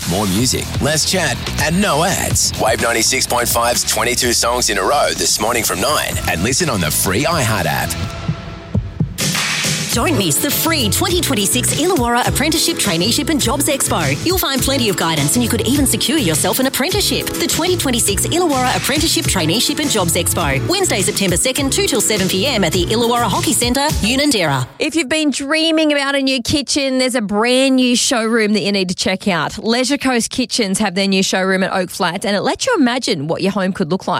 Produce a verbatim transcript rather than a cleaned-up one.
More music, less chat, and no ads. Wave ninety-six point five's twenty-two songs in a row this morning from nine, and listen on the free iHeart app. Don't miss the free twenty twenty-six Illawarra Apprenticeship, Traineeship and Jobs Expo. You'll find plenty of guidance and you could even secure yourself an apprenticeship. The twenty twenty-six Illawarra Apprenticeship, Traineeship and Jobs Expo. Wednesday, September second, two till seven p.m. at the Illawarra Hockey Centre, Unanderra. If you've been dreaming about a new kitchen, there's a brand new showroom that you need to check out. Leisure Coast Kitchens have their new showroom at Oak Flat, and it lets you imagine what your home could look like.